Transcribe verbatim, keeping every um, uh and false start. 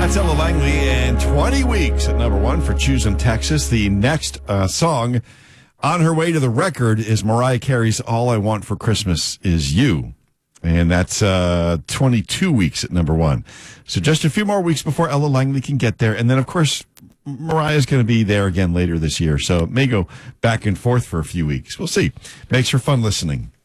That's Ella Langley and twenty weeks at number one for Choosing Texas. The next uh, song on her way to the record is Mariah Carey's All I Want for Christmas Is You. And that's uh, twenty-two weeks at number one. So just a few more weeks before Ella Langley can get there. And then, of course, Mariah's going to be there again later this year. So it may go back and forth for a few weeks. We'll see. Makes for fun listening.